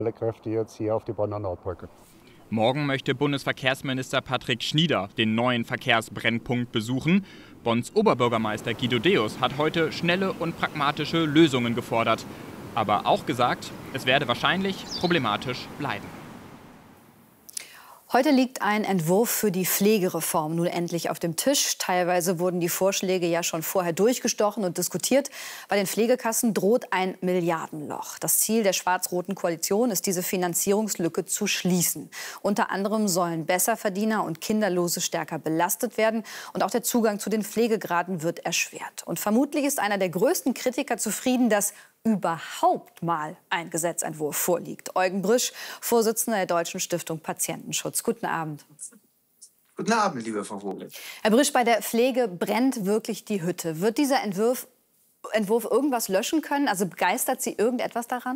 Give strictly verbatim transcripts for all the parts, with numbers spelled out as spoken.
Alle Kräfte jetzt hier auf die Bonner Nordbrücke. Morgen möchte Bundesverkehrsminister Patrick Schnieder den neuen Verkehrsbrennpunkt besuchen. Bonns Oberbürgermeister Guido Deus hat heute schnelle und pragmatische Lösungen gefordert. Aber auch gesagt, es werde wahrscheinlich problematisch bleiben. Heute liegt ein Entwurf für die Pflegereform nun endlich auf dem Tisch. Teilweise wurden die Vorschläge ja schon vorher durchgestochen und diskutiert. Bei den Pflegekassen droht ein Milliardenloch. Das Ziel der schwarz-roten Koalition ist, diese Finanzierungslücke zu schließen. Unter anderem sollen Besserverdiener und Kinderlose stärker belastet werden. Und auch der Zugang zu den Pflegegraden wird erschwert. Und vermutlich ist einer der größten Kritiker zufrieden, dass überhaupt mal ein Gesetzentwurf vorliegt. Eugen Brisch, Vorsitzender der Deutschen Stiftung Patientenschutz. Guten Abend. Guten Abend, liebe Frau Vogel. Herr Brisch, bei der Pflege brennt wirklich die Hütte. Wird dieser Entwurf, Entwurf irgendwas löschen können? Also begeistert Sie irgendetwas daran?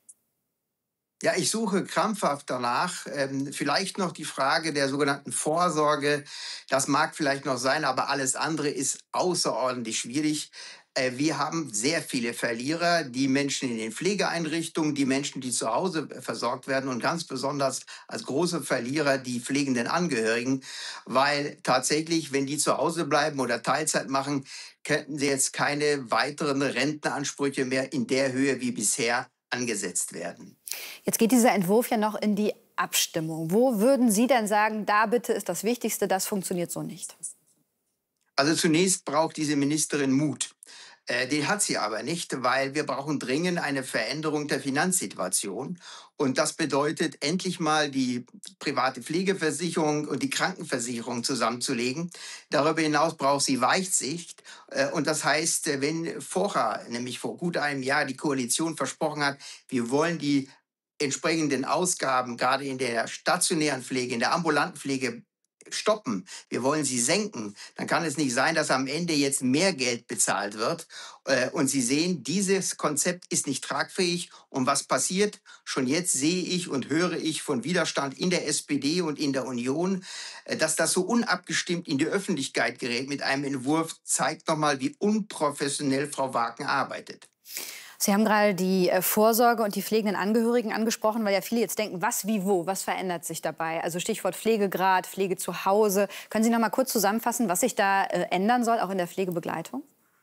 Ja, ich suche krampfhaft danach. Ähm, vielleicht noch die Frage der sogenannten Vorsorge. Das mag vielleicht noch sein, aber alles andere ist außerordentlich schwierig. Wir haben sehr viele Verlierer, die Menschen in den Pflegeeinrichtungen, die Menschen, die zu Hause versorgt werden und ganz besonders als große Verlierer die pflegenden Angehörigen, weil tatsächlich, wenn die zu Hause bleiben oder Teilzeit machen, könnten sie jetzt keine weiteren Rentenansprüche mehr in der Höhe wie bisher angesetzt werden. Jetzt geht dieser Entwurf ja noch in die Abstimmung. Wo würden Sie denn sagen, da bitte ist das Wichtigste, das funktioniert so nicht? Also zunächst braucht diese Ministerin Mut. Äh, den hat sie aber nicht, weil wir brauchen dringend eine Veränderung der Finanzsituation. Und das bedeutet, endlich mal die private Pflegeversicherung und die Krankenversicherung zusammenzulegen. Darüber hinaus braucht sie Weitsicht. Äh, und das heißt, wenn vorher, nämlich vor gut einem Jahr, die Koalition versprochen hat, wir wollen die entsprechenden Ausgaben, gerade in der stationären Pflege, in der ambulanten Pflege, stoppen, wir wollen sie senken, dann kann es nicht sein, dass am Ende jetzt mehr Geld bezahlt wird. Und Sie sehen, dieses Konzept ist nicht tragfähig. Und was passiert? Schon jetzt sehe ich und höre ich von Widerstand in der S P D und in der Union, dass das so unabgestimmt in die Öffentlichkeit gerät mit einem Entwurf, zeigt nochmal, wie unprofessionell Frau Wagen arbeitet. Sie haben gerade die Vorsorge und die pflegenden Angehörigen angesprochen, weil ja viele jetzt denken, was, wie, wo, was verändert sich dabei? Also Stichwort Pflegegrad, Pflege zu Hause. Können Sie noch mal kurz zusammenfassen, was sich da äh, ändern soll, auch in der Pflegebegleitung?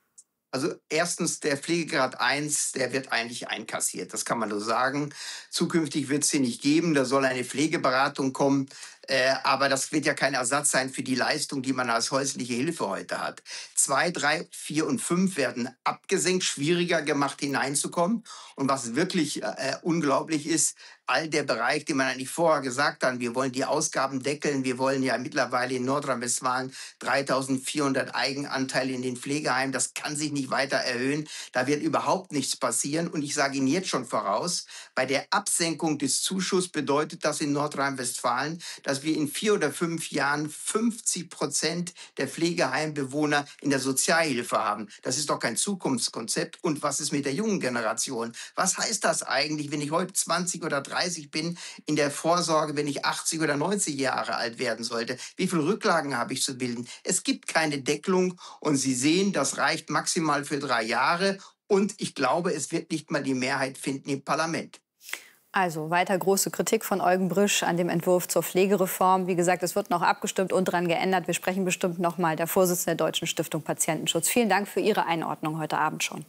Also erstens, der Pflegegrad eins, der wird eigentlich einkassiert. Das kann man nur sagen. Zukünftig wird es sie nicht geben. Da soll eine Pflegeberatung kommen. Äh, aber das wird ja kein Ersatz sein für die Leistung, die man als häusliche Hilfe heute hat. Zwei, drei, vier und fünf werden abgesenkt, schwieriger gemacht hineinzukommen. Und was wirklich äh, unglaublich ist, all der Bereich, den man eigentlich vorher gesagt hat, wir wollen die Ausgaben deckeln, wir wollen ja mittlerweile in Nordrhein-Westfalen dreitausendvierhundert Eigenanteile in den Pflegeheimen, das kann sich nicht weiter erhöhen, da wird überhaupt nichts passieren. Und ich sage Ihnen jetzt schon voraus, bei der Absenkung des Zuschusses bedeutet das in Nordrhein-Westfalen, dass wir in vier oder fünf Jahren fünfzig Prozent der Pflegeheimbewohner in der Sozialhilfe haben. Das ist doch kein Zukunftskonzept. Und was ist mit der jungen Generation? Was heißt das eigentlich, wenn ich heute zwanzig oder dreißig bin, in der Vorsorge, wenn ich achtzig oder neunzig Jahre alt werden sollte? Wie viele Rücklagen habe ich zu bilden? Es gibt keine Deckelung und Sie sehen, das reicht maximal für drei Jahre und ich glaube, es wird nicht mal die Mehrheit finden im Parlament. Also weiter große Kritik von Eugen Brisch an dem Entwurf zur Pflegereform. Wie gesagt, es wird noch abgestimmt und dran geändert. Wir sprechen bestimmt noch mal der Vorsitzende der Deutschen Stiftung Patientenschutz. Vielen Dank für Ihre Einordnung heute Abend schon.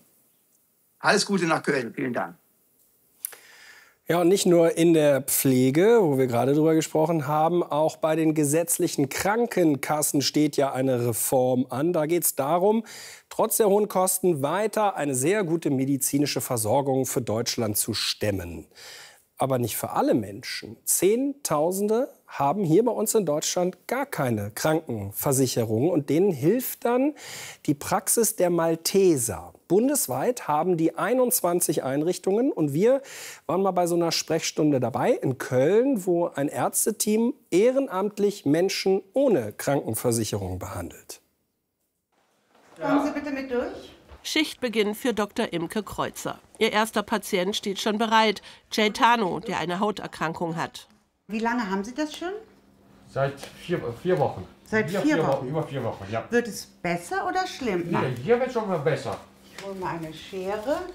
Alles Gute nach Köln. Vielen Dank. Ja, und nicht nur in der Pflege, wo wir gerade drüber gesprochen haben, auch bei den gesetzlichen Krankenkassen steht ja eine Reform an. Da geht es darum, trotz der hohen Kosten weiter eine sehr gute medizinische Versorgung für Deutschland zu stemmen. Aber nicht für alle Menschen. Zehntausende haben hier bei uns in Deutschland gar keine Krankenversicherung. Und denen hilft dann die Praxis der Malteser. Bundesweit haben die einundzwanzig Einrichtungen. Und wir waren mal bei so einer Sprechstunde dabei in Köln, wo ein Ärzteteam ehrenamtlich Menschen ohne Krankenversicherung behandelt. Kommen Sie bitte mit durch. Schichtbeginn für Doktor Imke Kreuzer. Ihr erster Patient steht schon bereit, Caetano, der eine Hauterkrankung hat. Wie lange haben Sie das schon? Seit vier, vier Wochen. Seit vier, vier Wochen? Wochen? Über vier Wochen, ja. Wird es besser oder schlimmer? Nee, hier wird es schon mal besser. Ich hole mal eine Schere.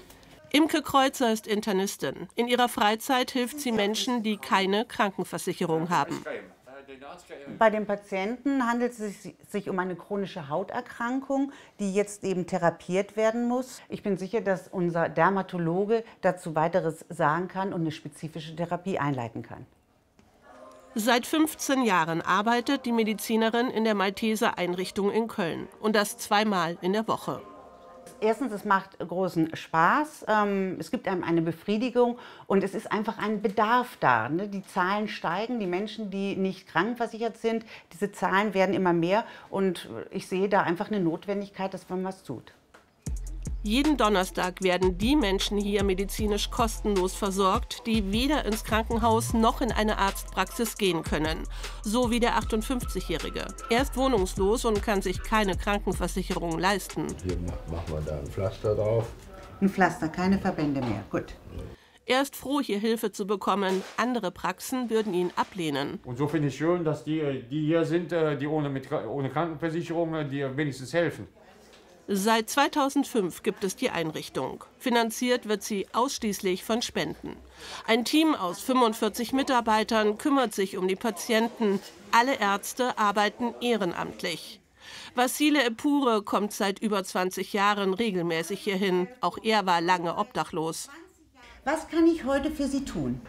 Imke Kreuzer ist Internistin. In ihrer Freizeit hilft sie Menschen, die keine Krankenversicherung haben. Bei den Patienten handelt es sich um eine chronische Hauterkrankung, die jetzt eben therapiert werden muss. Ich bin sicher, dass unser Dermatologe dazu weiteres sagen kann und eine spezifische Therapie einleiten kann. Seit fünfzehn Jahren arbeitet die Medizinerin in der Malteser Einrichtung in Köln. Und das zweimal in der Woche. Erstens, es macht großen Spaß, ähm, es gibt einem eine Befriedigung und es ist einfach ein Bedarf da. Ne? Die Zahlen steigen, die Menschen, die nicht krankenversichert sind, diese Zahlen werden immer mehr und ich sehe da einfach eine Notwendigkeit, dass man was tut. Jeden Donnerstag werden die Menschen hier medizinisch kostenlos versorgt, die weder ins Krankenhaus noch in eine Arztpraxis gehen können. So wie der achtundfünfzigjährige. Er ist wohnungslos und kann sich keine Krankenversicherung leisten. Hier machen wir da ein Pflaster drauf. Ein Pflaster, keine Verbände mehr. Gut. Er ist froh, hier Hilfe zu bekommen. Andere Praxen würden ihn ablehnen. Und so finde ich schön, dass die, die hier sind, die ohne, mit, ohne Krankenversicherung, die wenigstens helfen. Seit zweitausendfünf gibt es die Einrichtung. Finanziert wird sie ausschließlich von Spenden. Ein Team aus fünfundvierzig Mitarbeitern kümmert sich um die Patienten. Alle Ärzte arbeiten ehrenamtlich. Vassile Epure kommt seit über zwanzig Jahren regelmäßig hierhin. Auch er war lange obdachlos. Was kann ich heute für Sie tun?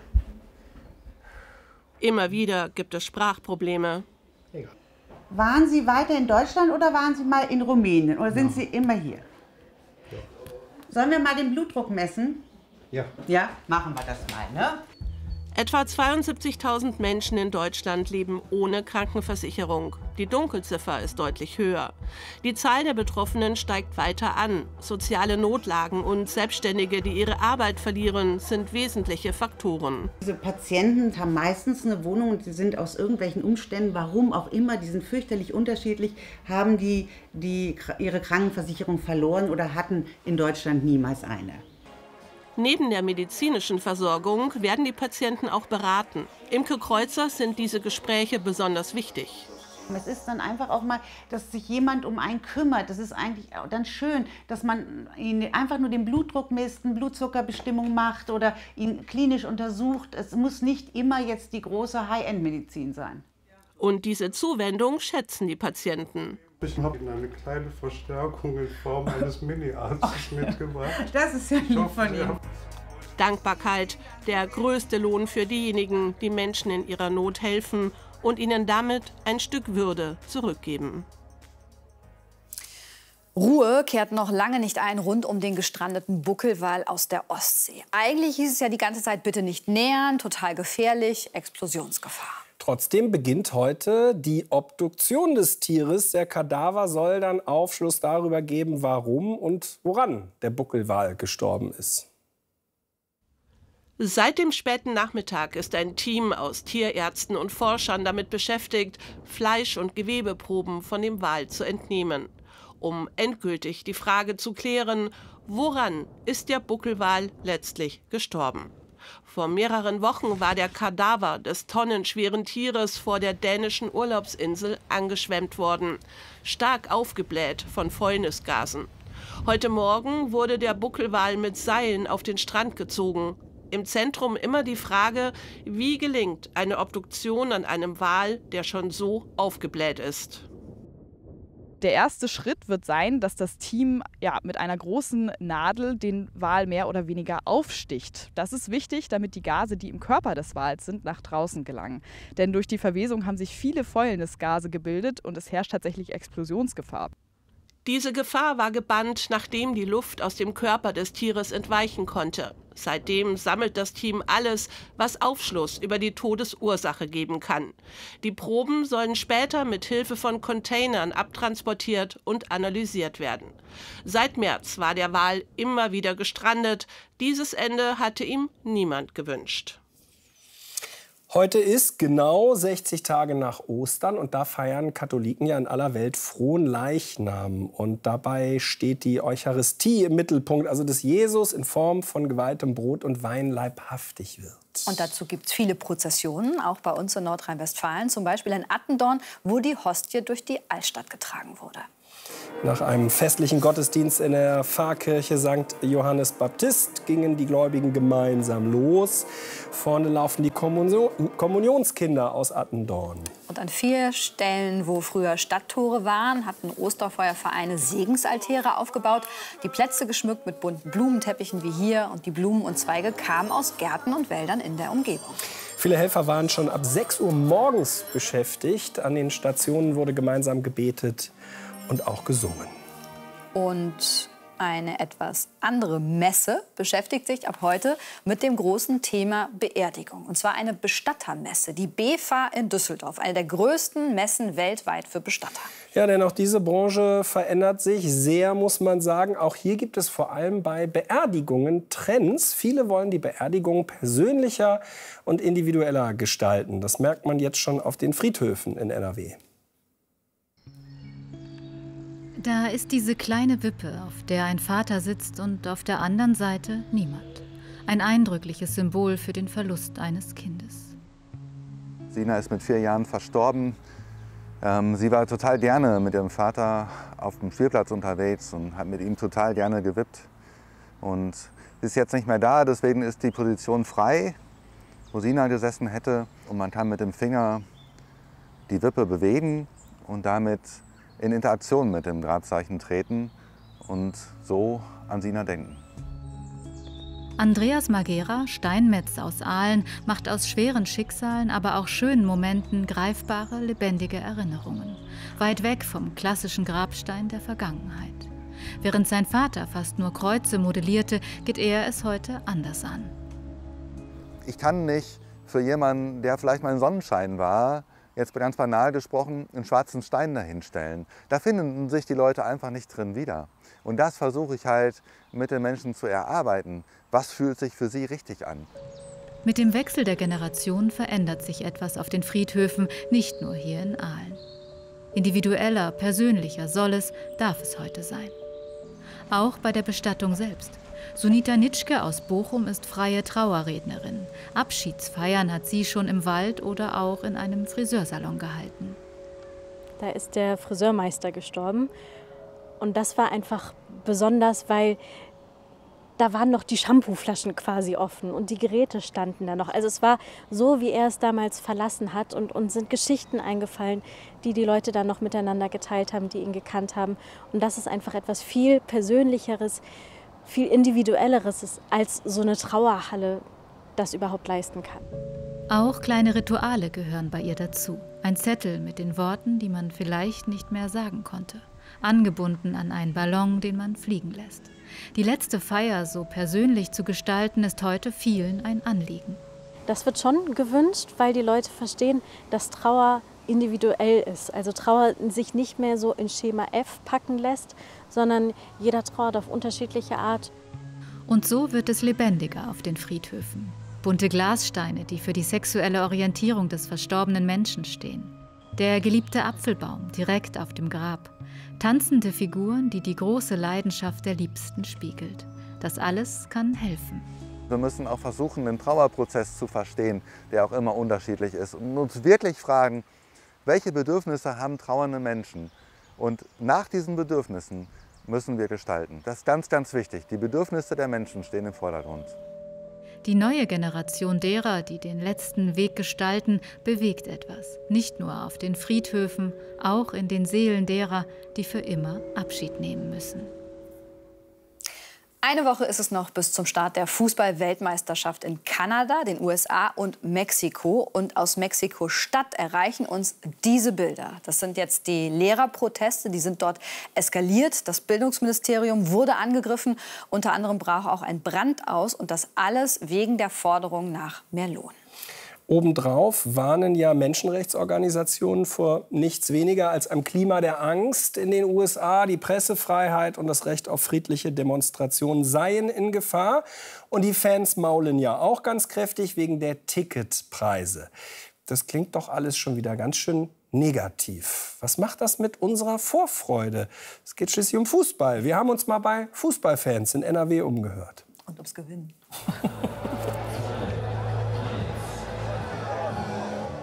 Immer wieder gibt es Sprachprobleme. Waren Sie weiter in Deutschland oder waren Sie mal in Rumänien? Oder sind ja. Sie immer hier? Ja. Sollen wir mal den Blutdruck messen? Ja. Ja, machen wir das mal, ne? Etwa zweiundsiebzigtausend Menschen in Deutschland leben ohne Krankenversicherung. Die Dunkelziffer ist deutlich höher. Die Zahl der Betroffenen steigt weiter an. Soziale Notlagen und Selbstständige, die ihre Arbeit verlieren, sind wesentliche Faktoren. Diese Patienten haben meistens eine Wohnung und sie sind aus irgendwelchen Umständen, warum auch immer, die sind fürchterlich unterschiedlich, haben die, die ihre Krankenversicherung verloren oder hatten in Deutschland niemals eine. Neben der medizinischen Versorgung werden die Patienten auch beraten. Imke Kreuzer sind diese Gespräche besonders wichtig. Es ist dann einfach auch mal, dass sich jemand um einen kümmert. Das ist eigentlich dann schön, dass man ihn einfach nur den Blutdruck misst, eine Blutzuckerbestimmung macht oder ihn klinisch untersucht. Es muss nicht immer jetzt die große High-End-Medizin sein. Und diese Zuwendung schätzen die Patienten. Ich habe Ihnen eine kleine Verstärkung in Form eines Mini-Arztes mitgebracht. Das ist ja lieb von Ihnen. Dankbarkeit, der größte Lohn für diejenigen, die Menschen in ihrer Not helfen und ihnen damit ein Stück Würde zurückgeben. Ruhe kehrt noch lange nicht ein rund um den gestrandeten Buckelwal aus der Ostsee. Eigentlich hieß es ja die ganze Zeit, bitte nicht nähern, total gefährlich, Explosionsgefahr. Trotzdem beginnt heute die Obduktion des Tieres. Der Kadaver soll dann Aufschluss darüber geben, warum und woran der Buckelwal gestorben ist. Seit dem späten Nachmittag ist ein Team aus Tierärzten und Forschern damit beschäftigt, Fleisch- und Gewebeproben von dem Wal zu entnehmen, um endgültig die Frage zu klären, woran ist der Buckelwal letztlich gestorben. Vor mehreren Wochen war der Kadaver des tonnenschweren Tieres vor der dänischen Urlaubsinsel angeschwemmt worden, stark aufgebläht von Fäulnisgasen. Heute Morgen wurde der Buckelwal mit Seilen auf den Strand gezogen. Im Zentrum immer die Frage, wie gelingt eine Obduktion an einem Wal, der schon so aufgebläht ist. Der erste Schritt wird sein, dass das Team ja, mit einer großen Nadel den Wal mehr oder weniger aufsticht. Das ist wichtig, damit die Gase, die im Körper des Wals sind, nach draußen gelangen. Denn durch die Verwesung haben sich viele Fäulnisgase gebildet und es herrscht tatsächlich Explosionsgefahr. Diese Gefahr war gebannt, nachdem die Luft aus dem Körper des Tieres entweichen konnte. Seitdem sammelt das Team alles, was Aufschluss über die Todesursache geben kann. Die Proben sollen später mit Hilfe von Containern abtransportiert und analysiert werden. Seit März war der Wal immer wieder gestrandet. Dieses Ende hatte ihm niemand gewünscht. Heute ist genau sechzig Tage nach Ostern und da feiern Katholiken ja in aller Welt frohen Leichnam. Und dabei steht die Eucharistie im Mittelpunkt, also dass Jesus in Form von geweihtem Brot und Wein leibhaftig wird. Und dazu gibt es viele Prozessionen, auch bei uns in Nordrhein-Westfalen, zum Beispiel in Attendorn, wo die Hostie durch die Altstadt getragen wurde. Nach einem festlichen Gottesdienst in der Pfarrkirche Sankt Johannes Baptist gingen die Gläubigen gemeinsam los. Vorne laufen die Kommunion Kommunionskinder aus Attendorn. Und an vier Stellen, wo früher Stadttore waren, hatten Osterfeuervereine Segensaltäre aufgebaut. Die Plätze geschmückt mit bunten Blumenteppichen wie hier. Und die Blumen und Zweige kamen aus Gärten und Wäldern in der Umgebung. Viele Helfer waren schon ab sechs Uhr morgens beschäftigt. An den Stationen wurde gemeinsam gebetet und auch gesungen. Und eine etwas andere Messe beschäftigt sich ab heute mit dem großen Thema Beerdigung. Und zwar eine Bestattermesse, die B F A in Düsseldorf, eine der größten Messen weltweit für Bestatter. Ja, denn auch diese Branche verändert sich sehr, muss man sagen. Auch hier gibt es vor allem bei Beerdigungen Trends. Viele wollen die Beerdigung persönlicher und individueller gestalten. Das merkt man jetzt schon auf den Friedhöfen in N R W. Da ist diese kleine Wippe, auf der ein Vater sitzt und auf der anderen Seite niemand. Ein eindrückliches Symbol für den Verlust eines Kindes. Sina ist mit vier Jahren verstorben. Ähm, sie war total gerne mit ihrem Vater auf dem Spielplatz unterwegs und hat mit ihm total gerne gewippt. Und ist jetzt nicht mehr da, deswegen ist die Position frei, wo Sina gesessen hätte. Und man kann mit dem Finger die Wippe bewegen und damit in Interaktion mit dem Grabzeichen treten und so an Sina denken. Andreas Magera, Steinmetz aus Aalen, macht aus schweren Schicksalen, aber auch schönen Momenten greifbare, lebendige Erinnerungen. Weit weg vom klassischen Grabstein der Vergangenheit. Während sein Vater fast nur Kreuze modellierte, geht er es heute anders an. Ich kann nicht für jemanden, der vielleicht mal ein Sonnenschein war, jetzt ganz banal gesprochen, einen schwarzen Stein dahinstellen. Da finden sich die Leute einfach nicht drin wieder. Und das versuche ich halt mit den Menschen zu erarbeiten. Was fühlt sich für sie richtig an? Mit dem Wechsel der Generation verändert sich etwas auf den Friedhöfen, nicht nur hier in Aalen. Individueller, persönlicher soll es, darf es heute sein. Auch bei der Bestattung selbst. Sunita Nitschke aus Bochum ist freie Trauerrednerin. Abschiedsfeiern hat sie schon im Wald oder auch in einem Friseursalon gehalten. Da ist der Friseurmeister gestorben. Und das war einfach besonders, weil da waren noch die Shampooflaschen quasi offen und die Geräte standen da noch. Also es war so, wie er es damals verlassen hat, und uns sind Geschichten eingefallen, die die Leute dann noch miteinander geteilt haben, die ihn gekannt haben. Und das ist einfach etwas viel Persönlicheres, viel Individuelleres, als so eine Trauerhalle das überhaupt leisten kann. Auch kleine Rituale gehören bei ihr dazu. Ein Zettel mit den Worten, die man vielleicht nicht mehr sagen konnte. Angebunden an einen Ballon, den man fliegen lässt. Die letzte Feier so persönlich zu gestalten, ist heute vielen ein Anliegen. Das wird schon gewünscht, weil die Leute verstehen, dass Trauer individuell ist. Also Trauer sich nicht mehr so in Schema F packen lässt, sondern jeder trauert auf unterschiedliche Art. Und so wird es lebendiger auf den Friedhöfen. Bunte Glassteine, die für die sexuelle Orientierung des verstorbenen Menschen stehen. Der geliebte Apfelbaum direkt auf dem Grab. Tanzende Figuren, die die große Leidenschaft der Liebsten spiegelt. Das alles kann helfen. Wir müssen auch versuchen, den Trauerprozess zu verstehen, der auch immer unterschiedlich ist. Und uns wirklich fragen, welche Bedürfnisse haben trauernde Menschen? Und nach diesen Bedürfnissen müssen wir gestalten. Das ist ganz, ganz wichtig. Die Bedürfnisse der Menschen stehen im Vordergrund. Die neue Generation derer, die den letzten Weg gestalten, bewegt etwas. Nicht nur auf den Friedhöfen, auch in den Seelen derer, die für immer Abschied nehmen müssen. Eine Woche ist es noch bis zum Start der Fußball-Weltmeisterschaft in Kanada, den U S A und Mexiko. Und aus Mexiko-Stadt erreichen uns diese Bilder. Das sind jetzt die Lehrerproteste, die sind dort eskaliert. Das Bildungsministerium wurde angegriffen. Unter anderem brach auch ein Brand aus. Und das alles wegen der Forderung nach mehr Lohn. Obendrauf warnen ja Menschenrechtsorganisationen vor nichts weniger als einem Klima der Angst in den U S A. Die Pressefreiheit und das Recht auf friedliche Demonstrationen seien in Gefahr. Und die Fans maulen ja auch ganz kräftig wegen der Ticketpreise. Das klingt doch alles schon wieder ganz schön negativ. Was macht das mit unserer Vorfreude? Es geht schließlich um Fußball. Wir haben uns mal bei Fußballfans in N R W umgehört. Und ums Gewinnen.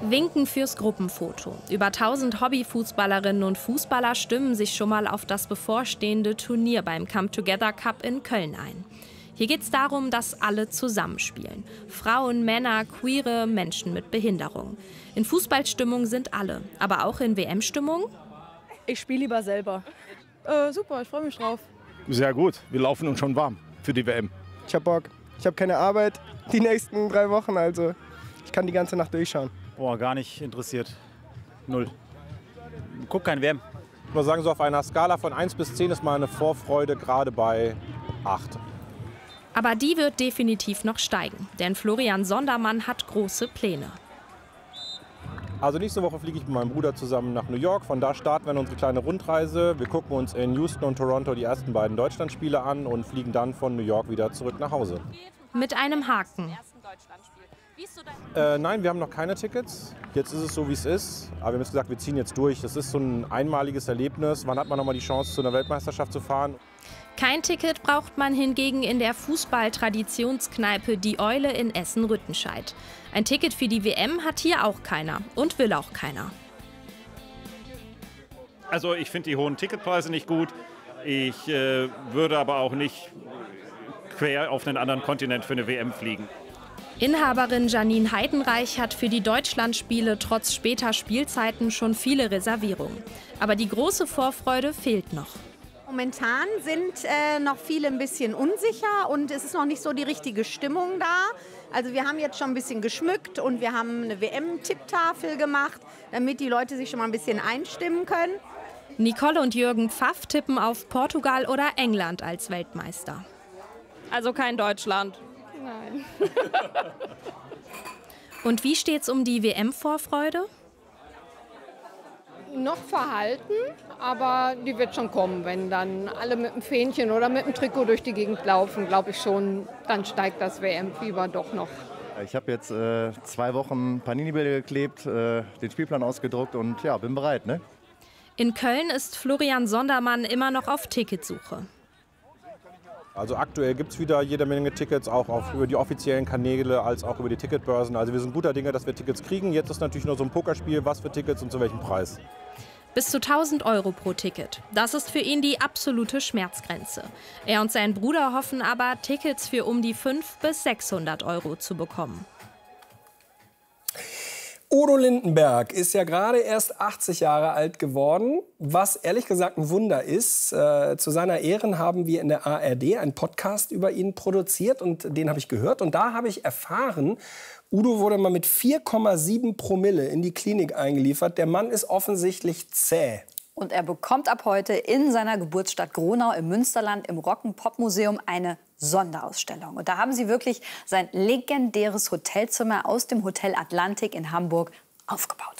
Winken fürs Gruppenfoto. Über tausend Hobbyfußballerinnen und Fußballer stimmen sich schon mal auf das bevorstehende Turnier beim Come Together Cup in Köln ein. Hier geht es darum, dass alle zusammenspielen. Frauen, Männer, Queere, Menschen mit Behinderung. In Fußballstimmung sind alle, aber auch in W M-Stimmung? Ich spiele lieber selber. Äh, super, ich freue mich drauf. Sehr gut, wir laufen uns schon warm für die W M. Ich hab Bock. Ich habe keine Arbeit die nächsten drei Wochen, also ich kann die ganze Nacht durchschauen. Boah, gar nicht interessiert. Null. Guck kein W M. Ich würde sagen, so auf einer Skala von eins bis zehn ist meine Vorfreude gerade bei acht. Aber die wird definitiv noch steigen, denn Florian Sondermann hat große Pläne. Also nächste Woche fliege ich mit meinem Bruder zusammen nach New York. Von da starten wir unsere kleine Rundreise. Wir gucken uns in Houston und Toronto die ersten beiden Deutschlandspiele an und fliegen dann von New York wieder zurück nach Hause. Mit einem Haken. Äh, nein, wir haben noch keine Tickets. Jetzt ist es so, wie es ist. Aber wir haben jetzt gesagt, wir ziehen jetzt durch. Das ist so ein einmaliges Erlebnis. Wann hat man noch mal die Chance, zu einer Weltmeisterschaft zu fahren? Kein Ticket braucht man hingegen in der Fußball-Traditionskneipe Die Eule in Essen-Rüttenscheid. Ein Ticket für die W M hat hier auch keiner und will auch keiner. Also ich finde die hohen Ticketpreise nicht gut. Ich äh, würde aber auch nicht quer auf einen anderen Kontinent für eine W M fliegen. Inhaberin Janine Heidenreich hat für die Deutschlandspiele trotz später Spielzeiten schon viele Reservierungen. Aber die große Vorfreude fehlt noch. Momentan sind äh, noch viele ein bisschen unsicher und es ist noch nicht so die richtige Stimmung da. Also wir haben jetzt schon ein bisschen geschmückt und wir haben eine W M-Tipptafel gemacht, damit die Leute sich schon mal ein bisschen einstimmen können. Nicole und Jürgen Pfaff tippen auf Portugal oder England als Weltmeister. Also kein Deutschland. Nein. Und wie steht's um die W M-Vorfreude? Noch verhalten, aber die wird schon kommen. Wenn dann alle mit dem Fähnchen oder mit dem Trikot durch die Gegend laufen, glaube ich schon, dann steigt das W M-Fieber doch noch. Ich habe jetzt äh, zwei Wochen Panini-Bilder geklebt, äh, den Spielplan ausgedruckt und ja, bin bereit. Ne? In Köln ist Florian Sondermann immer noch auf Ticketsuche. Also aktuell gibt es wieder jede Menge Tickets, auch auf, über die offiziellen Kanäle als auch über die Ticketbörsen. Also wir sind guter Dinge, dass wir Tickets kriegen. Jetzt ist natürlich nur so ein Pokerspiel, was für Tickets und zu welchem Preis. Bis zu tausend Euro pro Ticket. Das ist für ihn die absolute Schmerzgrenze. Er und sein Bruder hoffen aber, Tickets für um die fünfhundert bis sechshundert Euro zu bekommen. Udo Lindenberg ist ja gerade erst achtzig Jahre alt geworden, was ehrlich gesagt ein Wunder ist. Äh, zu seiner Ehren haben wir in der A R D einen Podcast über ihn produziert und den habe ich gehört. Und da habe ich erfahren, Udo wurde mal mit vier Komma sieben Promille in die Klinik eingeliefert. Der Mann ist offensichtlich zäh. Und er bekommt ab heute in seiner Geburtsstadt Gronau im Münsterland im Rock'n'Pop-Museum eine Sonderausstellung. Und da haben sie wirklich sein legendäres Hotelzimmer aus dem Hotel Atlantik in Hamburg aufgebaut.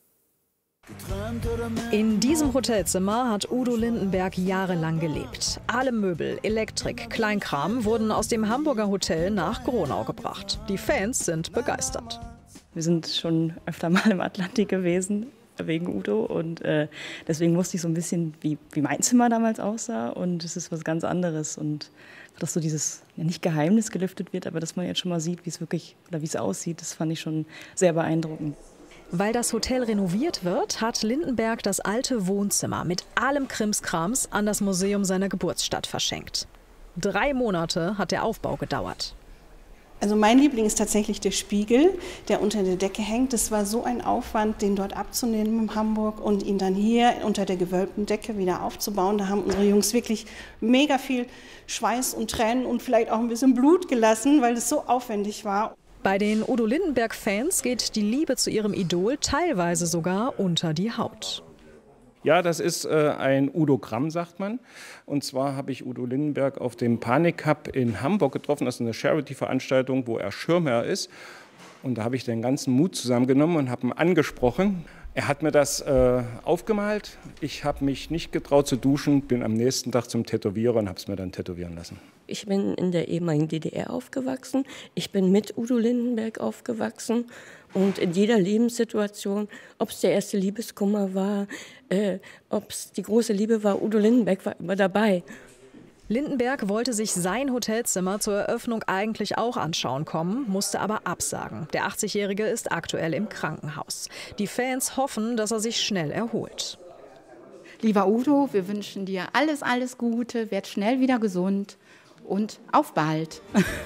In diesem Hotelzimmer hat Udo Lindenberg jahrelang gelebt. Alle Möbel, Elektrik, Kleinkram wurden aus dem Hamburger Hotel nach Gronau gebracht. Die Fans sind begeistert. Wir sind schon öfter mal im Atlantik gewesen, wegen Udo. Und äh, deswegen wusste ich so ein bisschen, wie, wie mein Zimmer damals aussah. Und es ist was ganz anderes. Und dass so dieses, ja, nicht Geheimnis gelüftet wird, aber dass man jetzt schon mal sieht, wie es wirklich oder wie es aussieht, das fand ich schon sehr beeindruckend. Weil das Hotel renoviert wird, hat Lindenberg das alte Wohnzimmer mit allem Krimskrams an das Museum seiner Geburtsstadt verschenkt. Drei Monate hat der Aufbau gedauert. Also mein Liebling ist tatsächlich der Spiegel, der unter der Decke hängt. Das war so ein Aufwand, den dort abzunehmen in Hamburg und ihn dann hier unter der gewölbten Decke wieder aufzubauen. Da haben unsere Jungs wirklich mega viel Schweiß und Tränen und vielleicht auch ein bisschen Blut gelassen, weil es so aufwendig war. Bei den Udo Lindenberg-Fans geht die Liebe zu ihrem Idol teilweise sogar unter die Haut. Ja, das ist äh, ein Udogramm, sagt man. Und zwar habe ich Udo Lindenberg auf dem Panik Cup in Hamburg getroffen. Das ist eine Charity-Veranstaltung, wo er Schirmherr ist. Und da habe ich den ganzen Mut zusammengenommen und habe ihn angesprochen. Er hat mir das äh, aufgemalt. Ich habe mich nicht getraut zu duschen, bin am nächsten Tag zum Tätowierer und habe es mir dann tätowieren lassen. Ich bin in der ehemaligen D D R aufgewachsen. Ich bin mit Udo Lindenberg aufgewachsen. Und in jeder Lebenssituation, ob es der erste Liebeskummer war, äh, ob es die große Liebe war, Udo Lindenberg war immer dabei. Lindenberg wollte sich sein Hotelzimmer zur Eröffnung eigentlich auch anschauen kommen, musste aber absagen. Der achtzigjährige ist aktuell im Krankenhaus. Die Fans hoffen, dass er sich schnell erholt. Lieber Udo, wir wünschen dir alles, alles Gute, werd schnell wieder gesund und auf bald.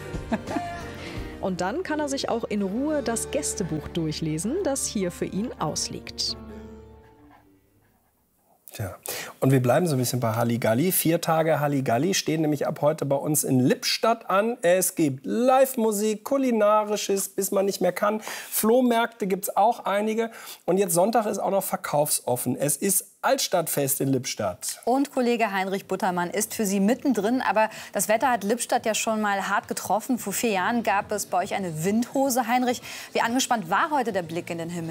Und dann kann er sich auch in Ruhe das Gästebuch durchlesen, das hier für ihn ausliegt. Tja. Und wir bleiben so ein bisschen bei Halligalli. Vier Tage Halligalli stehen nämlich ab heute bei uns in Lippstadt an. Es gibt Live-Musik, Kulinarisches, bis man nicht mehr kann. Flohmärkte gibt es auch einige. Und jetzt Sonntag ist auch noch verkaufsoffen. Es ist Altstadtfest in Lippstadt. Und Kollege Heinrich Buttermann ist für Sie mittendrin. Aber das Wetter hat Lippstadt ja schon mal hart getroffen. Vor vier Jahren gab es bei euch eine Windhose. Heinrich, wie angespannt war heute der Blick in den Himmel?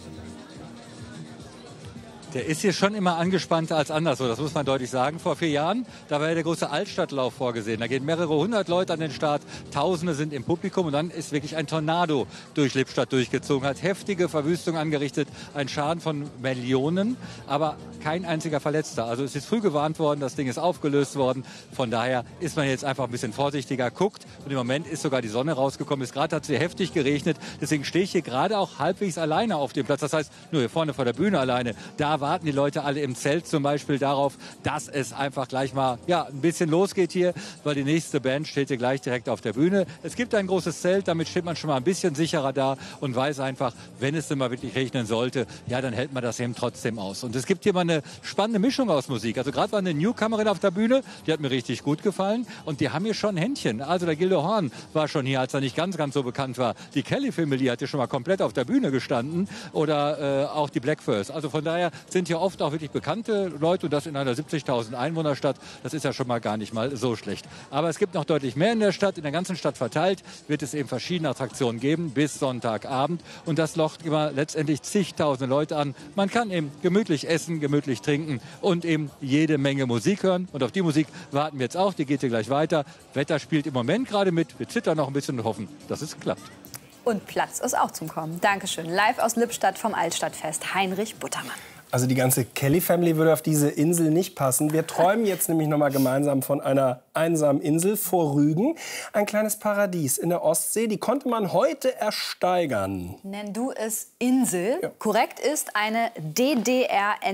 Der ist hier schon immer angespannter als anderswo, das muss man deutlich sagen. Vor vier Jahren, da war ja der große Altstadtlauf vorgesehen. Da gehen mehrere hundert Leute an den Start, Tausende sind im Publikum und dann ist wirklich ein Tornado durch Lippstadt durchgezogen, hat heftige Verwüstung angerichtet, ein Schaden von Millionen, aber kein einziger Verletzter. Also es ist früh gewarnt worden, das Ding ist aufgelöst worden. Von daher ist man jetzt einfach ein bisschen vorsichtiger, guckt und im Moment ist sogar die Sonne rausgekommen. Ist gerade hat es hier heftig geregnet, deswegen stehe ich hier gerade auch halbwegs alleine auf dem Platz. Das heißt, nur hier vorne vor der Bühne alleine, da warten die Leute alle im Zelt zum Beispiel darauf, dass es einfach gleich mal ja, ein bisschen losgeht hier, weil die nächste Band steht hier gleich direkt auf der Bühne. Es gibt ein großes Zelt, damit steht man schon mal ein bisschen sicherer da und weiß einfach, wenn es denn mal wirklich regnen sollte, ja, dann hält man das eben trotzdem aus. Und es gibt hier mal eine spannende Mischung aus Musik. Also gerade war eine Newcomerin auf der Bühne, die hat mir richtig gut gefallen und die haben hier schon Händchen. Also der Gildo Horn war schon hier, als er nicht ganz, ganz so bekannt war. Die Kelly-Family hat hier schon mal komplett auf der Bühne gestanden oder äh, auch die Blackfurs. Also von daher sind hier oft auch wirklich bekannte Leute und das in einer siebzigtausend Einwohnerstadt, das ist ja schon mal gar nicht mal so schlecht. Aber es gibt noch deutlich mehr in der Stadt, in der ganzen Stadt verteilt wird es eben verschiedene Attraktionen geben bis Sonntagabend und das lockt immer letztendlich zigtausende Leute an. Man kann eben gemütlich essen, gemütlich trinken und eben jede Menge Musik hören und auf die Musik warten wir jetzt auch, die geht hier gleich weiter. Wetter spielt im Moment gerade mit, wir zittern noch ein bisschen und hoffen, dass es klappt. Und Platz ist auch zum Kommen. Dankeschön. Live aus Lippstadt vom Altstadtfest, Heinrich Buttermann. Also die ganze Kelly-Family würde auf diese Insel nicht passen. Wir träumen jetzt nämlich noch mal gemeinsam von einer einsamen Insel vor Rügen. Ein kleines Paradies in der Ostsee, die konnte man heute ersteigern. Nenn du es Insel. Ja. Korrekt ist eine D D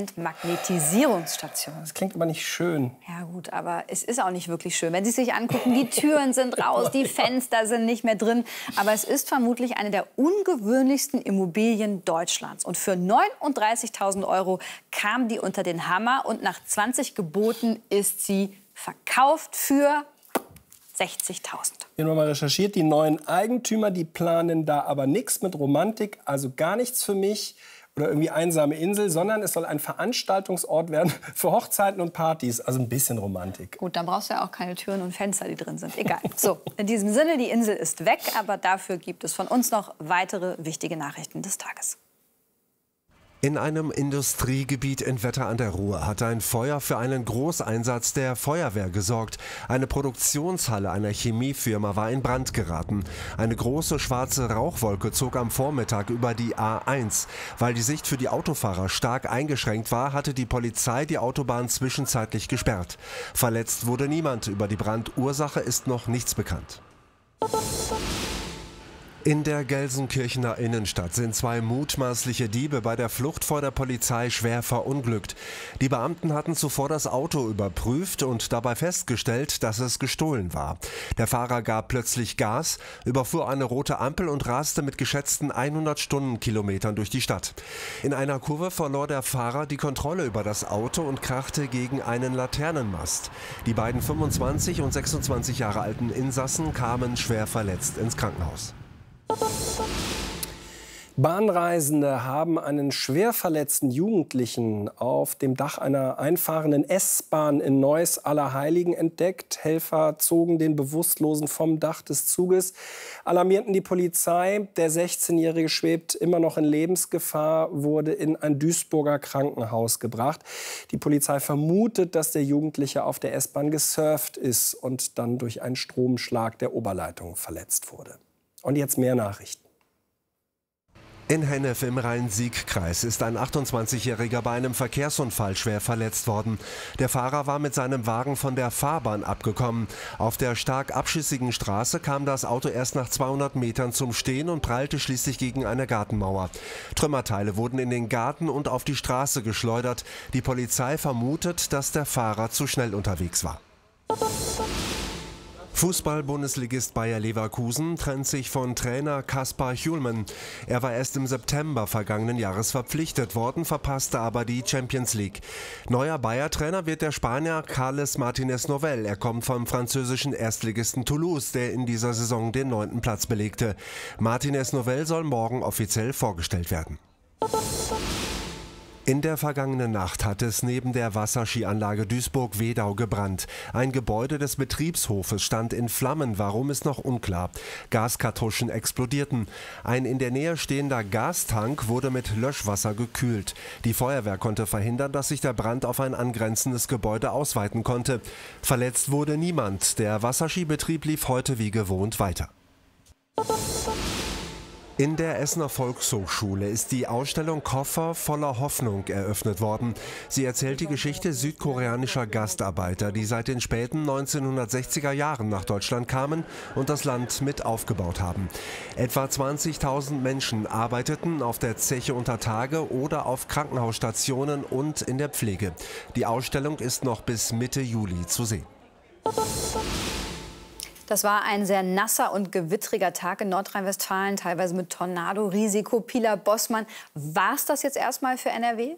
R-Entmagnetisierungsstation. Das klingt aber nicht schön. Ja gut, aber es ist auch nicht wirklich schön. Wenn Sie sich angucken, die Türen sind raus, die Fenster sind nicht mehr drin. Aber es ist vermutlich eine der ungewöhnlichsten Immobilien Deutschlands. Und für neununddreißigtausend Euro kam die unter den Hammer und nach zwanzig Geboten ist sie verkauft für sechzigtausend. Wir haben mal recherchiert, die neuen Eigentümer, die planen da aber nichts mit Romantik, also gar nichts für mich oder irgendwie einsame Insel, sondern es soll ein Veranstaltungsort werden für Hochzeiten und Partys, also ein bisschen Romantik. Gut, dann brauchst du ja auch keine Türen und Fenster, die drin sind. Egal. So, in diesem Sinne, die Insel ist weg, aber dafür gibt es von uns noch weitere wichtige Nachrichten des Tages. In einem Industriegebiet in Wetter an der Ruhr hat ein Feuer für einen Großeinsatz der Feuerwehr gesorgt. Eine Produktionshalle einer Chemiefirma war in Brand geraten. Eine große schwarze Rauchwolke zog am Vormittag über die A eins. Weil die Sicht für die Autofahrer stark eingeschränkt war, hatte die Polizei die Autobahn zwischenzeitlich gesperrt. Verletzt wurde niemand. Über die Brandursache ist noch nichts bekannt. In der Gelsenkirchener Innenstadt sind zwei mutmaßliche Diebe bei der Flucht vor der Polizei schwer verunglückt. Die Beamten hatten zuvor das Auto überprüft und dabei festgestellt, dass es gestohlen war. Der Fahrer gab plötzlich Gas, überfuhr eine rote Ampel und raste mit geschätzten hundert Stundenkilometern durch die Stadt. In einer Kurve verlor der Fahrer die Kontrolle über das Auto und krachte gegen einen Laternenmast. Die beiden fünfundzwanzig und sechsundzwanzig Jahre alten Insassen kamen schwer verletzt ins Krankenhaus. Bahnreisende haben einen schwer verletzten Jugendlichen auf dem Dach einer einfahrenden S-Bahn in Neuss-Allerheiligen entdeckt. Helfer zogen den Bewusstlosen vom Dach des Zuges, alarmierten die Polizei. Der sechzehnjährige schwebt immer noch in Lebensgefahr, wurde in ein Duisburger Krankenhaus gebracht. Die Polizei vermutet, dass der Jugendliche auf der S-Bahn gesurft ist und dann durch einen Stromschlag der Oberleitung verletzt wurde. Und jetzt mehr Nachrichten. In Hennef im Rhein-Sieg-Kreis ist ein achtundzwanzigjähriger bei einem Verkehrsunfall schwer verletzt worden. Der Fahrer war mit seinem Wagen von der Fahrbahn abgekommen. Auf der stark abschüssigen Straße kam das Auto erst nach zweihundert Metern zum Stehen und prallte schließlich gegen eine Gartenmauer. Trümmerteile wurden in den Garten und auf die Straße geschleudert. Die Polizei vermutet, dass der Fahrer zu schnell unterwegs war. Fußball-Bundesligist Bayer Leverkusen trennt sich von Trainer Kaspar Hjulmand. Er war erst im September vergangenen Jahres verpflichtet worden, verpasste aber die Champions League. Neuer Bayer-Trainer wird der Spanier Carles Martínez Novell. Er kommt vom französischen Erstligisten Toulouse, der in dieser Saison den neunten Platz belegte. Martínez Novell soll morgen offiziell vorgestellt werden. In der vergangenen Nacht hat es neben der Wasserskianlage Duisburg-Wedau gebrannt. Ein Gebäude des Betriebshofes stand in Flammen. Warum, ist noch unklar. Gaskartuschen explodierten. Ein in der Nähe stehender Gastank wurde mit Löschwasser gekühlt. Die Feuerwehr konnte verhindern, dass sich der Brand auf ein angrenzendes Gebäude ausweiten konnte. Verletzt wurde niemand. Der Wasserskibetrieb lief heute wie gewohnt weiter. In der Essener Volkshochschule ist die Ausstellung Koffer voller Hoffnung eröffnet worden. Sie erzählt die Geschichte südkoreanischer Gastarbeiter, die seit den späten neunzehnhundertsechziger Jahren nach Deutschland kamen und das Land mit aufgebaut haben. Etwa zwanzigtausend Menschen arbeiteten auf der Zeche unter Tage oder auf Krankenhausstationen und in der Pflege. Die Ausstellung ist noch bis Mitte Juli zu sehen. Das war ein sehr nasser und gewittriger Tag in Nordrhein-Westfalen, teilweise mit Tornado-Risiko. Pila Bossmann, war es das jetzt erstmal für N R W?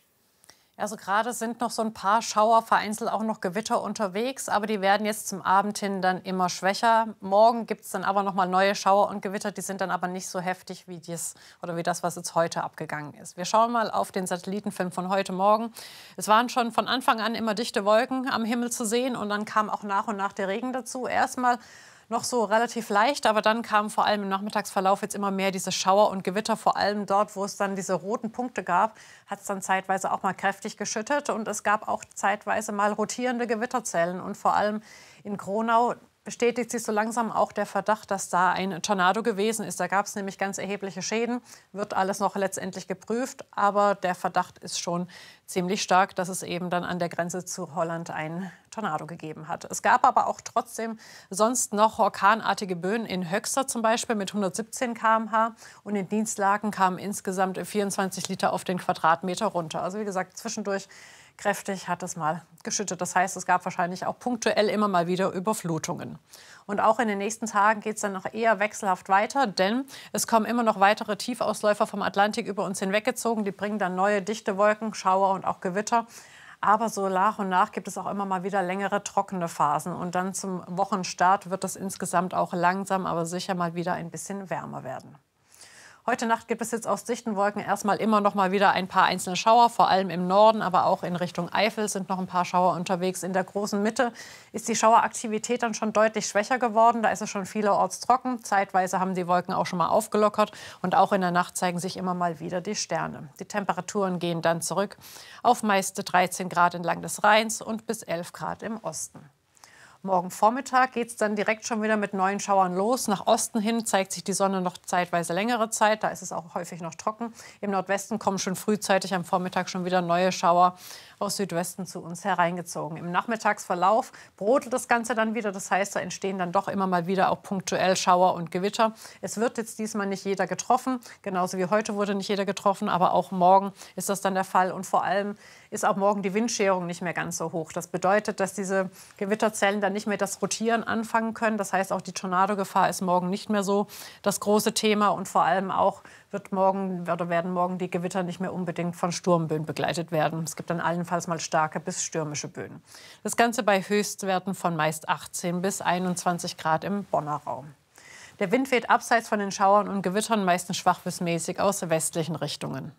Also gerade sind noch so ein paar Schauer, vereinzelt auch noch Gewitter unterwegs, aber die werden jetzt zum Abend hin dann immer schwächer. Morgen gibt es dann aber noch mal neue Schauer und Gewitter, die sind dann aber nicht so heftig wie das, oder wie das, was jetzt heute abgegangen ist. Wir schauen mal auf den Satellitenfilm von heute Morgen. Es waren schon von Anfang an immer dichte Wolken am Himmel zu sehen und dann kam auch nach und nach der Regen dazu. Erstmal noch so relativ leicht, aber dann kamen vor allem im Nachmittagsverlauf jetzt immer mehr diese Schauer und Gewitter. Vor allem dort, wo es dann diese roten Punkte gab, hat es dann zeitweise auch mal kräftig geschüttet. Und es gab auch zeitweise mal rotierende Gewitterzellen. Und vor allem in Kronau bestätigt sich so langsam auch der Verdacht, dass da ein Tornado gewesen ist. Da gab es nämlich ganz erhebliche Schäden. Wird alles noch letztendlich geprüft. Aber der Verdacht ist schon ziemlich stark, dass es eben dann an der Grenze zu Holland ein Tornado gegeben hat. Es gab aber auch trotzdem sonst noch orkanartige Böen in Höxter zum Beispiel mit hundertsiebzehn Kilometer pro Stunde und in Dienstlaken kamen insgesamt vierundzwanzig Liter auf den Quadratmeter runter. Also wie gesagt, zwischendurch kräftig hat es mal geschüttet. Das heißt, es gab wahrscheinlich auch punktuell immer mal wieder Überflutungen. Und auch in den nächsten Tagen geht es dann noch eher wechselhaft weiter, denn es kommen immer noch weitere Tiefausläufer vom Atlantik über uns hinweggezogen. Die bringen dann neue dichte Wolken, Schauer und auch Gewitter. Aber so nach und nach gibt es auch immer mal wieder längere trockene Phasen. Und dann zum Wochenstart wird es insgesamt auch langsam, aber sicher mal wieder ein bisschen wärmer werden. Heute Nacht gibt es jetzt aus dichten Wolken erstmal immer noch mal wieder ein paar einzelne Schauer, vor allem im Norden, aber auch in Richtung Eifel sind noch ein paar Schauer unterwegs. In der großen Mitte ist die Schaueraktivität dann schon deutlich schwächer geworden. Da ist es schon vielerorts trocken. Zeitweise haben die Wolken auch schon mal aufgelockert und auch in der Nacht zeigen sich immer mal wieder die Sterne. Die Temperaturen gehen dann zurück auf meist dreizehn Grad entlang des Rheins und bis elf Grad im Osten. Morgen Vormittag geht es dann direkt schon wieder mit neuen Schauern los. Nach Osten hin zeigt sich die Sonne noch zeitweise längere Zeit. Da ist es auch häufig noch trocken. Im Nordwesten kommen schon frühzeitig am Vormittag schon wieder neue Schauer aus Südwesten zu uns hereingezogen. Im Nachmittagsverlauf brodelt das Ganze dann wieder. Das heißt, da entstehen dann doch immer mal wieder auch punktuell Schauer und Gewitter. Es wird jetzt diesmal nicht jeder getroffen. Genauso wie heute wurde nicht jeder getroffen. Aber auch morgen ist das dann der Fall. Und vor allem ist auch morgen die Windscherung nicht mehr ganz so hoch. Das bedeutet, dass diese Gewitterzellen dann nicht mehr das Rotieren anfangen können. Das heißt, auch die Tornadogefahr ist morgen nicht mehr so das große Thema. Und vor allem auch wird morgen, oder werden morgen die Gewitter nicht mehr unbedingt von Sturmböen begleitet werden. Es gibt dann allenfalls mal starke bis stürmische Böen. Das Ganze bei Höchstwerten von meist achtzehn bis einundzwanzig Grad im Bonner Raum. Der Wind weht abseits von den Schauern und Gewittern meistens schwach bis mäßig aus westlichen Richtungen.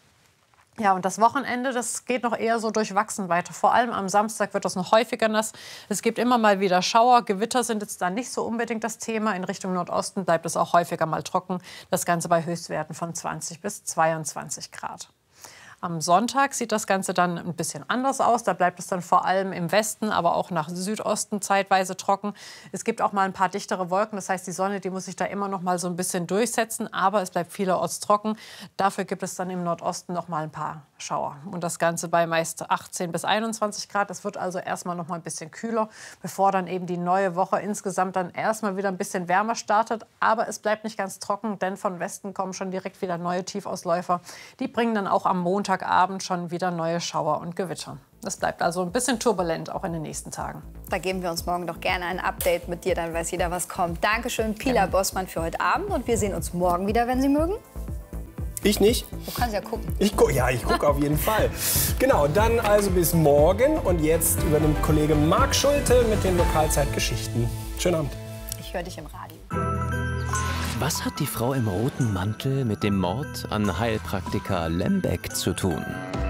Ja, und das Wochenende, das geht noch eher so durchwachsen weiter. Vor allem am Samstag wird das noch häufiger nass. Es gibt immer mal wieder Schauer. Gewitter sind jetzt dann nicht so unbedingt das Thema. In Richtung Nordosten bleibt es auch häufiger mal trocken. Das Ganze bei Höchstwerten von zwanzig bis zweiundzwanzig Grad. Am Sonntag sieht das Ganze dann ein bisschen anders aus. Da bleibt es dann vor allem im Westen, aber auch nach Südosten zeitweise trocken. Es gibt auch mal ein paar dichtere Wolken. Das heißt, die Sonne, die muss sich da immer noch mal so ein bisschen durchsetzen. Aber es bleibt vielerorts trocken. Dafür gibt es dann im Nordosten noch mal ein paar Schauer. Und das Ganze bei meist achtzehn bis einundzwanzig Grad. Es wird also erstmal noch mal ein bisschen kühler, bevor dann eben die neue Woche insgesamt dann erstmal wieder ein bisschen wärmer startet. Aber es bleibt nicht ganz trocken, denn von Westen kommen schon direkt wieder neue Tiefausläufer. Die bringen dann auch am Montagabend schon wieder neue Schauer und Gewitter. Es bleibt also ein bisschen turbulent, auch in den nächsten Tagen. Da geben wir uns morgen doch gerne ein Update mit dir, dann weiß jeder, was kommt. Dankeschön, Pilar ja. Bossmann, für heute Abend. Und wir sehen uns morgen wieder, wenn Sie mögen. Ich nicht. Du kannst ja gucken. Ich gu ja, ich gucke auf jeden Fall. Genau, dann also bis morgen. Und jetzt übernimmt Kollege Marc Schulte mit den Lokalzeitgeschichten. Schönen Abend. Ich höre dich im Radio. Was hat die Frau im roten Mantel mit dem Mord an Heilpraktiker Lembeck zu tun?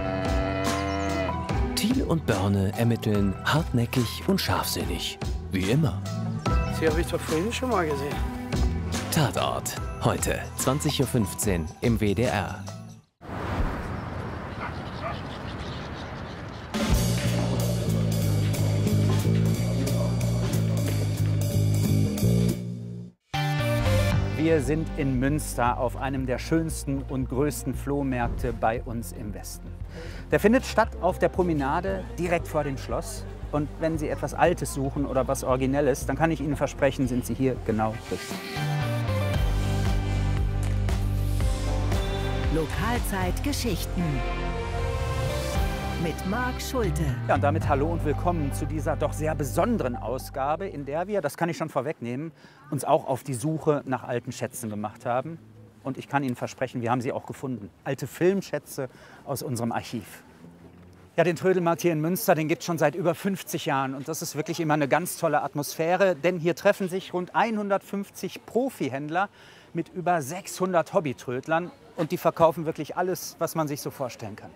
Thiel und Börne ermitteln hartnäckig und scharfsinnig. Wie immer. Sie habe ich doch vorhin schon mal gesehen. Tatort. Heute, zwanzig Uhr fünfzehn im W D R. Wir sind in Münster auf einem der schönsten und größten Flohmärkte bei uns im Westen. Der findet statt auf der Promenade direkt vor dem Schloss. Und wenn Sie etwas Altes suchen oder was Originelles, dann kann ich Ihnen versprechen, sind Sie hier genau richtig. Lokalzeitgeschichten mit Marc Schulte. Ja, und damit hallo und willkommen zu dieser doch sehr besonderen Ausgabe, in der wir, das kann ich schon vorwegnehmen, uns auch auf die Suche nach alten Schätzen gemacht haben. Und ich kann Ihnen versprechen, wir haben sie auch gefunden. Alte Filmschätze aus unserem Archiv. Ja, den Trödelmarkt hier in Münster, den gibt es schon seit über fünfzig Jahren. Und das ist wirklich immer eine ganz tolle Atmosphäre, denn hier treffen sich rund hundertfünfzig Profihändler mit über sechshundert Hobbytrödlern. Und die verkaufen wirklich alles, was man sich so vorstellen kann.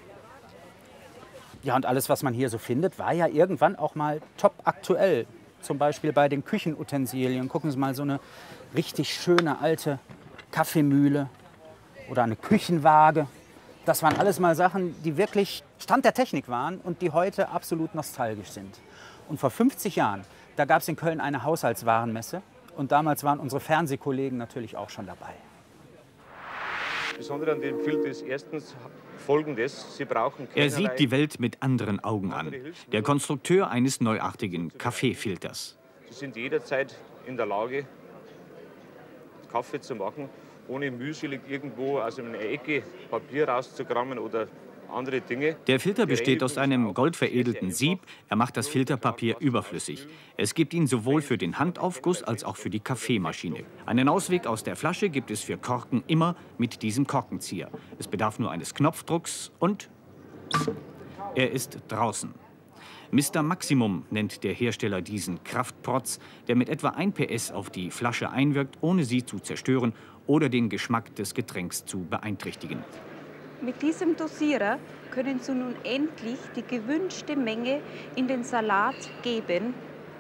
Ja, und alles, was man hier so findet, war ja irgendwann auch mal top aktuell. Zum Beispiel bei den Küchenutensilien. Gucken Sie mal, so eine richtig schöne alte Kaffeemühle oder eine Küchenwaage. Das waren alles mal Sachen, die wirklich Stand der Technik waren und die heute absolut nostalgisch sind. Und vor fünfzig Jahren, da gab es in Köln eine Haushaltswarenmesse. Und damals waren unsere Fernsehkollegen natürlich auch schon dabei. Besonders an dem Filter ist erstens Folgendes: Sie brauchen Er sieht die Welt mit anderen Augen an. Der Konstrukteur eines neuartigen Kaffeefilters. Sie sind jederzeit in der Lage, Kaffee zu machen, ohne mühselig irgendwo aus einer Ecke Papier rauszukrammen oder andere Dinge. Der Filter besteht aus einem goldveredelten Sieb. Er macht das Filterpapier überflüssig. Es gibt ihn sowohl für den Handaufguss als auch für die Kaffeemaschine. Einen Ausweg aus der Flasche gibt es für Korken immer mit diesem Korkenzieher. Es bedarf nur eines Knopfdrucks und er ist draußen. Mister Maximum nennt der Hersteller diesen Kraftprotz, der mit etwa ein P S auf die Flasche einwirkt, ohne sie zu zerstören oder den Geschmack des Getränks zu beeinträchtigen. Mit diesem Dosierer können Sie nun endlich die gewünschte Menge in den Salat geben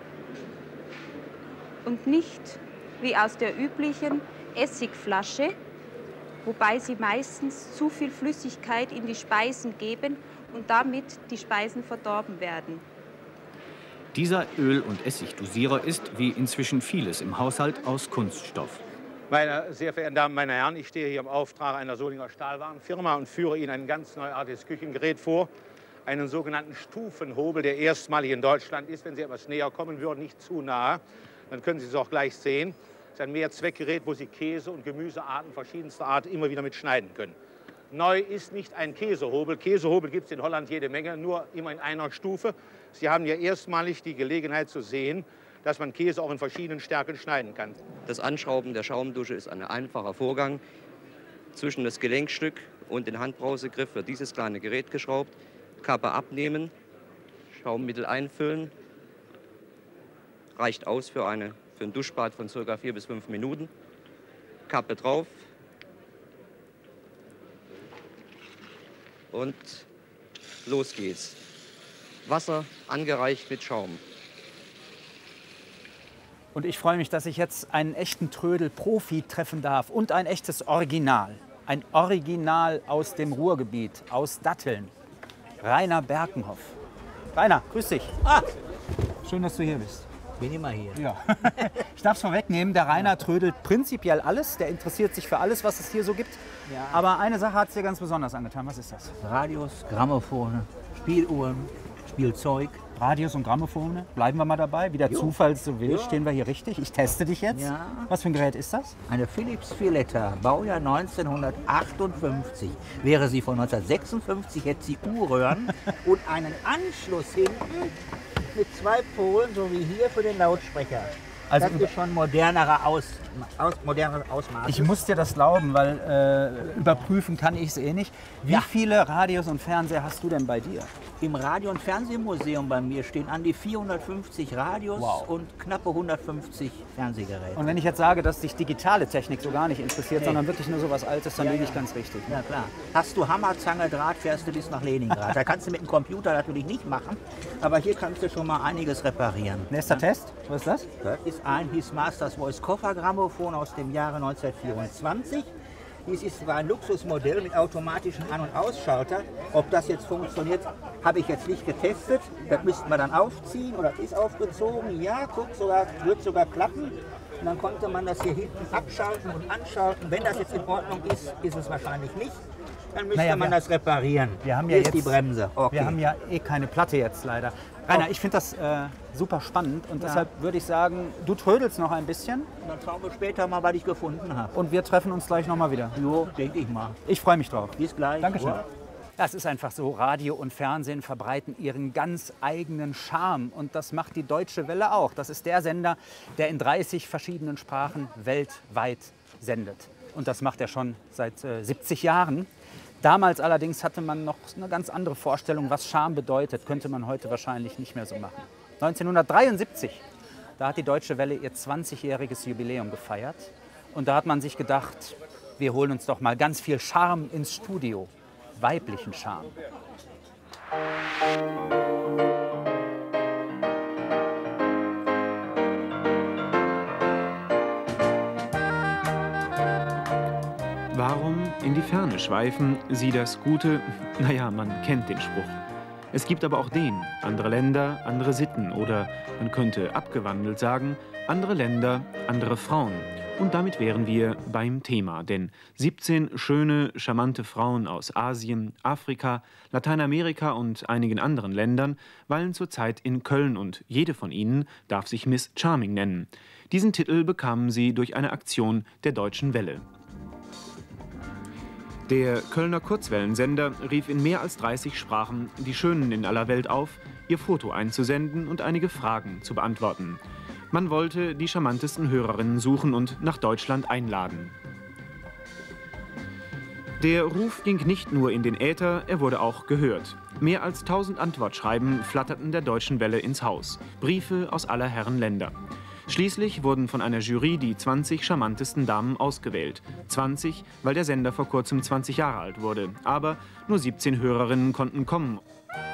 und nicht wie aus der üblichen Essigflasche, wobei Sie meistens zu viel Flüssigkeit in die Speisen geben und damit die Speisen verdorben werden. Dieser Öl- und Essigdosierer ist, wie inzwischen vieles im Haushalt, aus Kunststoff. Meine sehr verehrten Damen, meine Herren, ich stehe hier im Auftrag einer Solinger Stahlwarenfirma und führe Ihnen ein ganz neuartiges Küchengerät vor. Einen sogenannten Stufenhobel, der erstmalig in Deutschland ist. Wenn Sie etwas näher kommen würden, nicht zu nahe, dann können Sie es auch gleich sehen. Es ist ein Mehrzweckgerät, wo Sie Käse und Gemüsearten verschiedenster Art immer wieder mit schneiden können. Neu ist nicht ein Käsehobel. Käsehobel gibt es in Holland jede Menge, nur immer in einer Stufe. Sie haben ja erstmalig die Gelegenheit zu sehen, dass man Käse auch in verschiedenen Stärken schneiden kann. Das Anschrauben der Schaumdusche ist ein einfacher Vorgang. Zwischen das Gelenkstück und den Handbrausegriff wird dieses kleine Gerät geschraubt. Kappe abnehmen, Schaummittel einfüllen. Reicht aus für, eine, für ein Duschbad von ca. vier bis fünf Minuten. Kappe drauf. Und los geht's. Wasser angereicht mit Schaum. Und ich freue mich, dass ich jetzt einen echten Trödel-Profi treffen darf und ein echtes Original. Ein Original aus dem Ruhrgebiet, aus Datteln. Rainer Berkenhoff. Rainer, grüß dich. Ah, schön, dass du hier bist. Bin immer hier. Ja. Ich darf es vorwegnehmen, der Rainer trödelt prinzipiell alles. Der interessiert sich für alles, was es hier so gibt. Ja. Aber eine Sache hat es dir ganz besonders angetan. Was ist das? Radios, Grammophone, Spieluhren, Spielzeug. Radios und Grammophone, bleiben wir mal dabei. Wie der Jo. Zufall so will, Ja. stehen wir hier richtig. Ich teste dich jetzt. Ja. Was für ein Gerät ist das? Eine Philips Violetta, Baujahr neunzehnhundertachtundfünfzig. Wäre sie von neunzehnhundertsechsundfünfzig, hätte sie U-Röhren und einen Anschluss hinten mit zwei Polen, so wie hier für den Lautsprecher. Also das ist schon modernerer Aus, aus, moderneres Ausmaß. Ich muss dir das glauben, weil äh, überprüfen kann ich es eh nicht. Wie Ja. viele Radios und Fernseher hast du denn bei dir? Im Radio- und Fernsehmuseum bei mir stehen an die vierhundertfünfzig Radios Wow. und knappe hundertfünfzig Fernsehgeräte. Und wenn ich jetzt sage, dass dich digitale Technik so gar nicht interessiert, Nee. sondern wirklich nur so was Altes, dann Ja, liege ich ja. ganz richtig. Ja klar. Hast du Hammer, Zange, Draht, fährst du bis nach Leningrad. Da kannst du mit dem Computer natürlich nicht machen, aber hier kannst du schon mal einiges reparieren. Nächster Test, was ist das? Das ist ein His Masters Voice Koffergrammophon aus dem Jahre neunzehnhundertvierundzwanzig. Dies ist zwar ein Luxusmodell mit automatischen An- und Ausschalter. Ob das jetzt funktioniert, habe ich jetzt nicht getestet. Das müssten wir dann aufziehen oder ist aufgezogen. Ja, guck, sogar, wird sogar klappen. Und dann konnte man das hier hinten abschalten und anschalten. Wenn das jetzt in Ordnung ist, ist es wahrscheinlich nicht. Dann müsste Naja, man wir- das reparieren. Wir haben ja Hier jetzt ist die Bremse. Okay. Wir haben ja eh keine Platte jetzt leider. Rainer, Oh. ich finde das äh, super spannend und Ja. deshalb würde ich sagen, du trödelst noch ein bisschen. Und dann schauen wir später mal, was ich gefunden habe. Und wir treffen uns gleich noch mal wieder. Jo, denke ich mal. Ich freue mich drauf. Bis gleich. Dankeschön. Ja. Ja, es ist einfach so, Radio und Fernsehen verbreiten ihren ganz eigenen Charme und das macht die Deutsche Welle auch. Das ist der Sender, der in dreißig verschiedenen Sprachen weltweit sendet. Und das macht er schon seit äh, siebzig Jahren. Damals allerdings hatte man noch eine ganz andere Vorstellung, was Charme bedeutet. Könnte man heute wahrscheinlich nicht mehr so machen. neunzehnhundertdreiundsiebzig, da hat die Deutsche Welle ihr zwanzigjähriges Jubiläum gefeiert. Und da hat man sich gedacht, wir holen uns doch mal ganz viel Charme ins Studio. Weiblichen Charme. Warum in die Ferne schweifen, sie das Gute? Naja, man kennt den Spruch. Es gibt aber auch den, andere Länder, andere Sitten oder man könnte abgewandelt sagen, andere Länder, andere Frauen. Und damit wären wir beim Thema, denn siebzehn schöne, charmante Frauen aus Asien, Afrika, Lateinamerika und einigen anderen Ländern weilen zurzeit in Köln und jede von ihnen darf sich Miss Charming nennen. Diesen Titel bekamen sie durch eine Aktion der Deutschen Welle. Der Kölner Kurzwellensender rief in mehr als dreißig Sprachen die Schönen in aller Welt auf, ihr Foto einzusenden und einige Fragen zu beantworten. Man wollte die charmantesten Hörerinnen suchen und nach Deutschland einladen. Der Ruf ging nicht nur in den Äther, er wurde auch gehört. Mehr als tausend Antwortschreiben flatterten der Deutschen Welle ins Haus, Briefe aus aller Herren Länder. Schließlich wurden von einer Jury die zwanzig charmantesten Damen ausgewählt. zwanzig, weil der Sender vor kurzem zwanzig Jahre alt wurde. Aber nur siebzehn Hörerinnen konnten kommen.